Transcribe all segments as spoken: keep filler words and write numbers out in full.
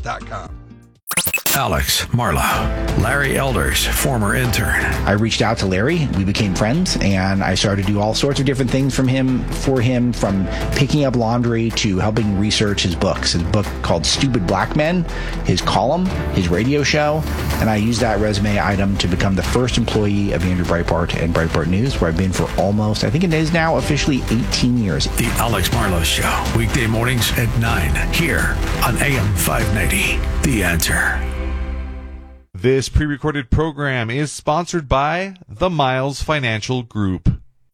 dot com. Alex, Marla, Larry Elders, former intern. I reached out to Larry. We became friends, and I started to do all sorts of different things from him, for him, from picking up laundry to helping research his books. His book called Stupid Black Men, his column, his radio show, and I used that resume item to become the first employee of Andrew Breitbart and Breitbart News, where I've been for almost, I think it is now officially eighteen years. The Alex Marlowe Show, weekday mornings at nine, here on A M five ninety. The Answer. This pre-recorded program is sponsored by the Miles Financial Group.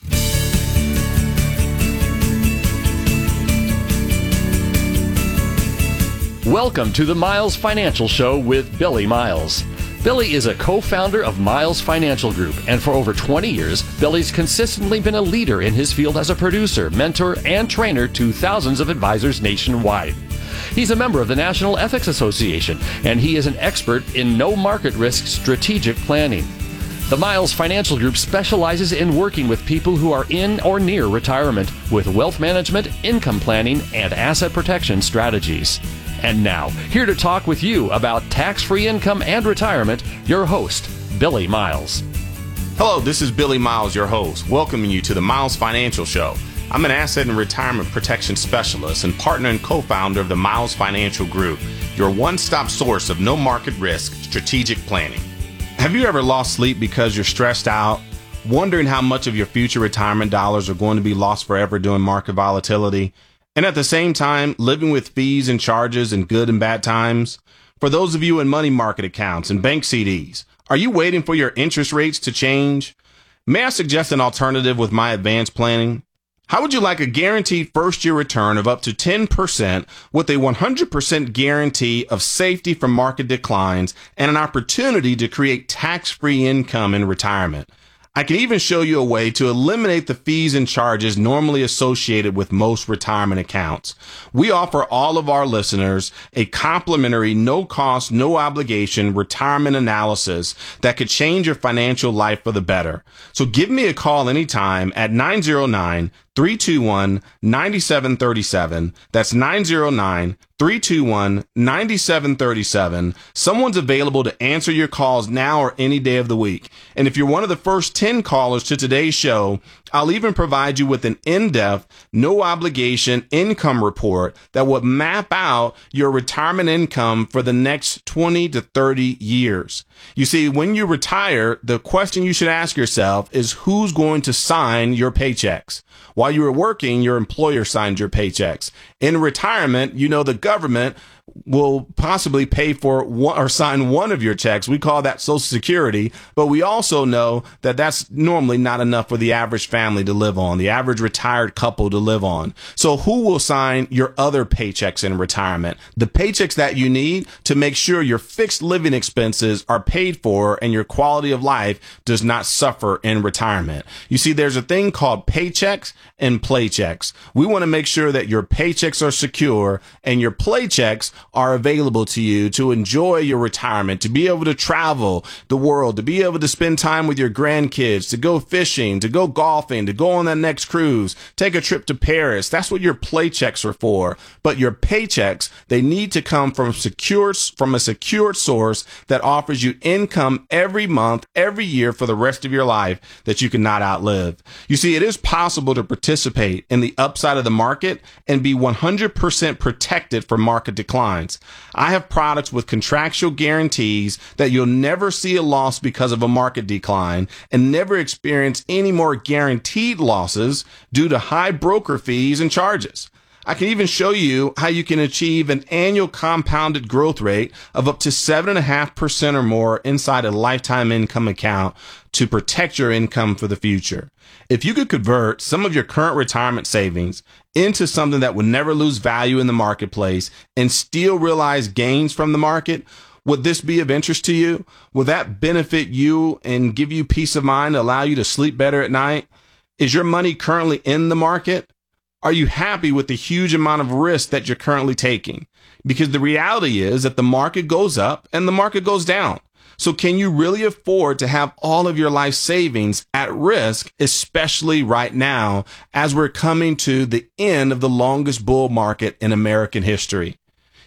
Welcome to the Miles Financial Show with Billy Miles. Billy is a co-founder of Miles Financial Group, and for over twenty years, Billy's consistently been a leader in his field as a producer, mentor, and trainer to thousands of advisors nationwide. He's a member of the National Ethics Association, and he is an expert in no-market risk strategic planning. The Miles Financial Group specializes in working with people who are in or near retirement with wealth management, income planning, and asset protection strategies. And now, here to talk with you about tax-free income and retirement, your host, Billy Miles. Hello, this is Billy Miles, your host, welcoming you to the Miles Financial Show. I'm an asset and retirement protection specialist and partner and co-founder of the Miles Financial Group, your one-stop source of no-market risk strategic planning. Have you ever lost sleep because you're stressed out, wondering how much of your future retirement dollars are going to be lost forever during market volatility, and at the same time living with fees and charges in good and bad times? For those of you in money market accounts and bank C Ds, are you waiting for your interest rates to change? May I suggest an alternative with my advanced planning? How would you like a guaranteed first-year return of up to ten percent with a one hundred percent guarantee of safety from market declines and an opportunity to create tax-free income in retirement? I can even show you a way to eliminate the fees and charges normally associated with most retirement accounts. We offer all of our listeners a complimentary, no-cost, no-obligation retirement analysis that could change your financial life for the better. So give me a call anytime at nine zero nine, three two one, nine seven three seven. That's nine zero nine, three two one, nine seven three seven. Someone's available to answer your calls now or any day of the week. And if you're one of the first ten callers to today's show, I'll even provide you with an in-depth, no-obligation income report that will map out your retirement income for the next twenty to thirty years. You see, when you retire, the question you should ask yourself is who's going to sign your paychecks? While you were working, your employer signed your paychecks. In retirement, you know the government will possibly pay for one or sign one of your checks. We call that Social Security, but we also know that that's normally not enough for the average family to live on, the average retired couple to live on. So who will sign your other paychecks in retirement? The paychecks that you need to make sure your fixed living expenses are paid for and your quality of life does not suffer in retirement. You see, there's a thing called paychecks and playchecks. We want to make sure that your paychecks are secure and your playchecks are available to you to enjoy your retirement, to be able to travel the world, to be able to spend time with your grandkids, to go fishing, to go golfing, to go on that next cruise, take a trip to Paris. That's what your playchecks are for. But your paychecks, they need to come from secure, from a secure source that offers you income every month, every year for the rest of your life that you cannot outlive. You see, it is possible to participate in the upside of the market and be one hundred percent protected from market decline. I have products with contractual guarantees that you'll never see a loss because of a market decline and never experience any more guaranteed losses due to high broker fees and charges. I can even show you how you can achieve an annual compounded growth rate of up to seven point five percent or more inside a lifetime income account to protect your income for the future. If you could convert some of your current retirement savings into something that would never lose value in the marketplace and still realize gains from the market, would this be of interest to you? Will that benefit you and give you peace of mind, allow you to sleep better at night? Is your money currently in the market? Are you happy with the huge amount of risk that you're currently taking? Because the reality is that the market goes up and the market goes down. So can you really afford to have all of your life savings at risk, especially right now, as we're coming to the end of the longest bull market in American history? You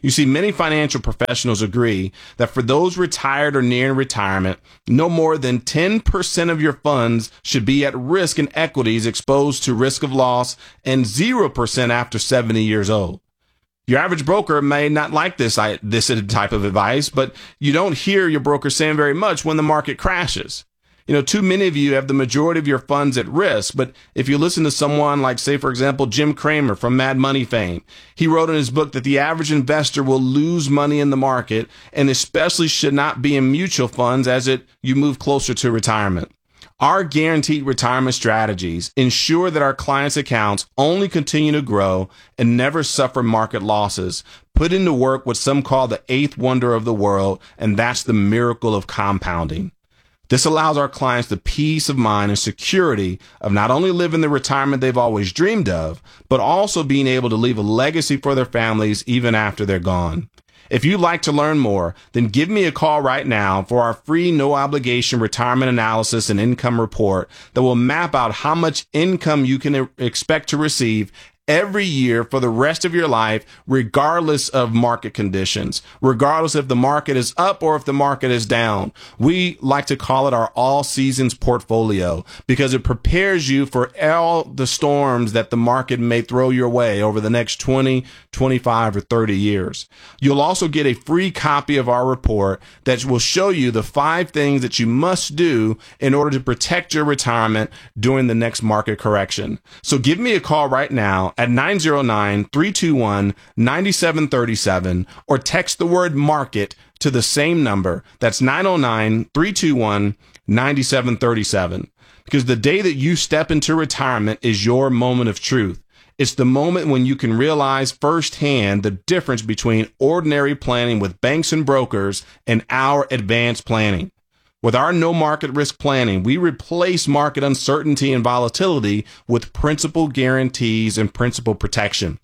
You see, many financial professionals agree that for those retired or near retirement, no more than ten percent of your funds should be at risk in equities exposed to risk of loss, and zero percent after seventy years old. Your average broker may not like this, this type of advice, but you don't hear your broker saying very much when the market crashes. You know, too many of you have the majority of your funds at risk, but if you listen to someone like, say, for example, Jim Cramer from Mad Money fame, he wrote in his book that the average investor will lose money in the market and especially should not be in mutual funds as it you move closer to retirement. Our guaranteed retirement strategies ensure that our clients' accounts only continue to grow and never suffer market losses, put into work what some call the eighth wonder of the world, and that's the miracle of compounding. This allows our clients the peace of mind and security of not only living the retirement they've always dreamed of, but also being able to leave a legacy for their families even after they're gone. If you'd like to learn more, then give me a call right now for our free no obligation retirement analysis and income report that will map out how much income you can expect to receive every year for the rest of your life, regardless of market conditions, regardless if the market is up or if the market is down. We like to call it our all seasons portfolio because it prepares you for all the storms that the market may throw your way over the next twenty, twenty-five, or thirty years. You'll also get a free copy of our report that will show you the five things that you must do in order to protect your retirement during the next market correction. So give me a call right now at nine zero nine, three two one, nine seven three seven or text the word market to the same number. That's nine zero nine, three two one, nine seven three seven. Because the day that you step into retirement is your moment of truth. It's the moment when you can realize firsthand the difference between ordinary planning with banks and brokers and our advanced planning. With our no market risk planning, we replace market uncertainty and volatility with principal guarantees and principal protection.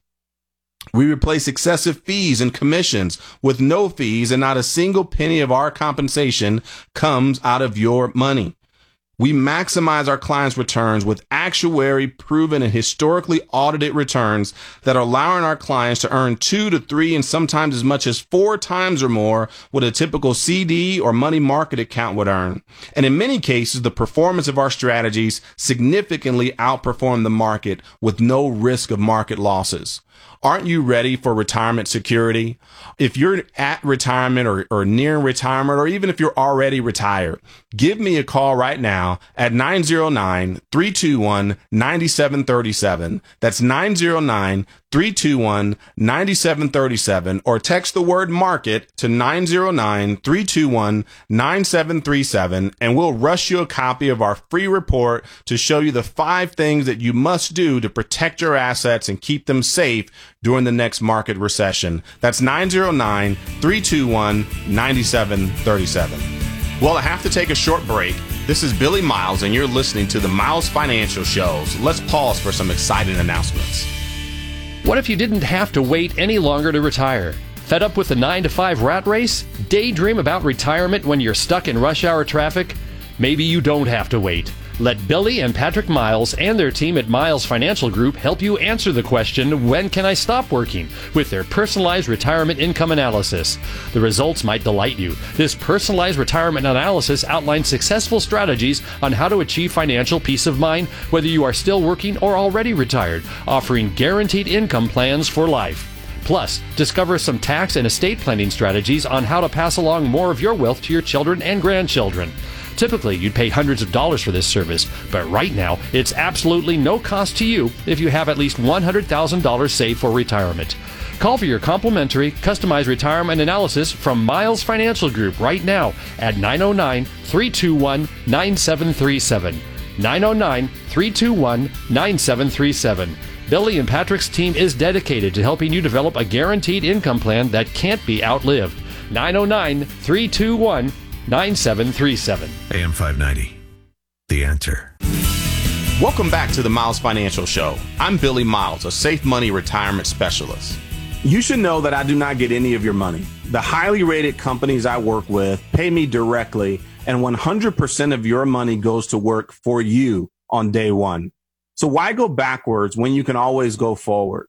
We replace excessive fees and commissions with no fees, and not a single penny of our compensation comes out of your money. We maximize our clients' returns with actuary proven and historically audited returns that are allowing our clients to earn two to three and sometimes as much as four times or more what a typical C D or money market account would earn. And in many cases, the performance of our strategies significantly outperform the market with no risk of market losses. Aren't you ready for retirement security? If you're at retirement or, or near retirement, or even if you're already retired, give me a call right now at nine zero nine, three two one, nine seven three seven. That's nine zero nine, three two one, nine seven three seven, or text the word market to nine zero nine, three two one, nine seven three seven, and we'll rush you a copy of our free report to show you the five things that you must do to protect your assets and keep them safe during the next market recession. That's nine zero nine, three two one, nine seven three seven. Well, I have to take a short break. This is Billy Miles, and you're listening to the Miles Financial Shows. Let's pause for some exciting announcements. What if you didn't have to wait any longer to retire? Fed up with the nine to five rat race? Daydream about retirement when you're stuck in rush hour traffic? Maybe you don't have to wait. Let Billy and Patrick Miles and their team at Miles Financial Group help you answer the question, when can I stop working? With their personalized retirement income analysis. The results might delight you. This personalized retirement analysis outlines successful strategies on how to achieve financial peace of mind, whether you are still working or already retired, offering guaranteed income plans for life. Plus, discover some tax and estate planning strategies on how to pass along more of your wealth to your children and grandchildren. Typically, you'd pay hundreds of dollars for this service, but right now, it's absolutely no cost to you if you have at least one hundred thousand dollars saved for retirement. Call for your complimentary, customized retirement analysis from Miles Financial Group right now at nine zero nine, three two one, nine seven three seven. nine zero nine, three two one, nine seven three seven. Billy and Patrick's team is dedicated to helping you develop a guaranteed income plan that can't be outlived. nine zero nine, three two one, nine seven three seven. A M five ninety, The Answer. Welcome back to the Miles Financial Show. I'm Billy Miles, a safe money retirement specialist. You should know that I do not get any of your money. The highly rated companies I work with pay me directly, and one hundred percent of your money goes to work for you on day one. So why go backwards when you can always go forwards?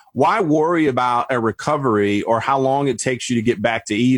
why worry about a recovery or how long it takes you to get back to even?